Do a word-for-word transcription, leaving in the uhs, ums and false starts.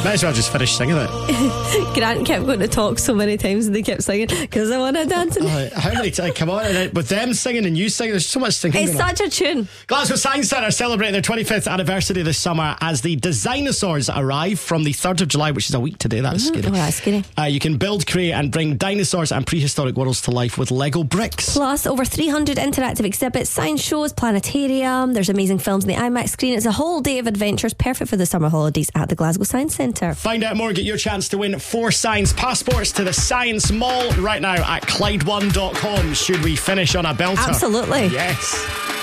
Might as well just finish singing it. Grant kept going to talk so many times and they kept singing because I want to dance. Uh, how many times? Come on, and with them singing and you singing, there's so much singing. It's such on. a tune. Glasgow Science Centre celebrating their twenty-fifth anniversary this summer as the Designsaurs arrive from the third of July, which is a week today. That's mm-hmm. scary. Oh, that's scary. Uh, you can build, create, and bring dinosaurs and prehistoric worlds to life with Lego bricks. Plus, over three hundred interactive exhibits, science shows, planetarium. There's amazing films on the IMAX screen. It's a whole day of adventures, perfect for the summer holidays at the Glasgow Science Centre. Find out more and get your chance to win four science passports to the Science Mall right now at Clyde one dot com. Should we finish on a belter? Absolutely. Yes.